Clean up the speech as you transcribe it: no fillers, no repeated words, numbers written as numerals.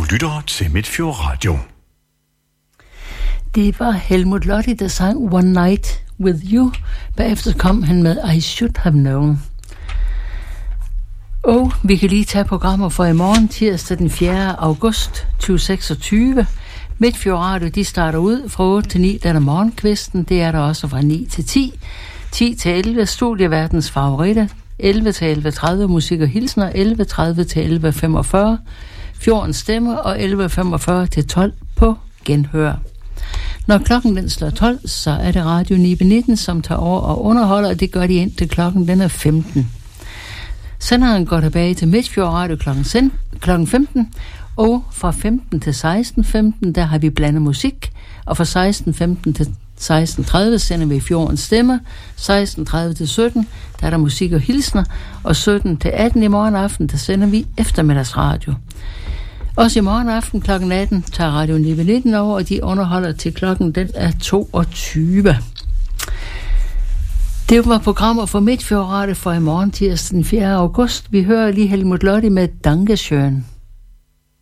lytter til Midtfjord Radio. Det var Helmut Lotti, der sang One Night With You. Bagefter kom han med I Should Have Known. Og vi kan lige tage programmer for i morgen, tirsdag den 4. august 2026. Midtfjord Radio, de starter ud fra 8 til 9, der er morgenkvisten. Det er der også fra 9 til 10. 10 til 11, studieverdens favoritter. 11 til 11.30, musik og hilsner. 11.30 til 11.45, Fjordens stemmer. Og 11.45 til 12 på genhør. Når klokken den slår 12, så er det Radio Nibe 19, som tager over og underholder, og det gør de indtil klokken den er 15. Senderen går tilbage til Midtfjord Radio klokken 15, og fra 15 til 16.15, der har vi blandet musik, og fra 16.15 til 16.30 sender vi Fjordens stemmer, 16.30 til 17, der er der musik og hilsner, og 17 til 18 i morgen aften, der sender vi eftermiddagsradio. Også i morgen aften kl. 18 tager Radio Nibe 19 over, og de underholder til klokken den er 22. Det var programmer for Midtfjord Radio for i morgen tirsdag den 4. august. Vi hører lige Helmut Lotti med Dankeschön.